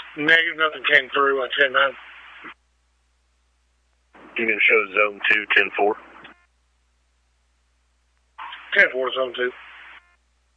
Negative, nothing came through on 10-9. You can show zone 2, 10-4. 10-4, zone 2.